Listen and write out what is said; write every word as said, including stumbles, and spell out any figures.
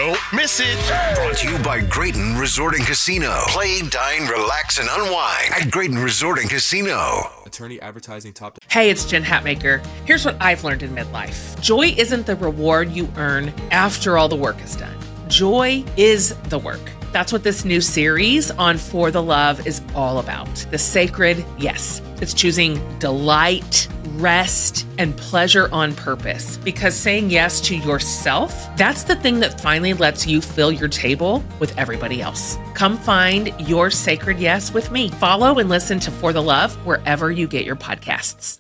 Don't miss it. Brought to you by Grayton Resort and Casino. Play, dine, relax, and unwind at Grayton Resort and Casino. Attorney advertising top. Hey, it's Jen Hatmaker. Here's what I've learned in midlife. Joy isn't the reward you earn after all the work is done. Joy is the work. That's what this new series on For the Love is all about. The sacred yes. It's choosing delight, rest, and pleasure on purpose. Because saying yes to yourself, that's the thing that finally lets you fill your table with everybody else. Come find your sacred yes with me. Follow and listen to For the Love wherever you get your podcasts.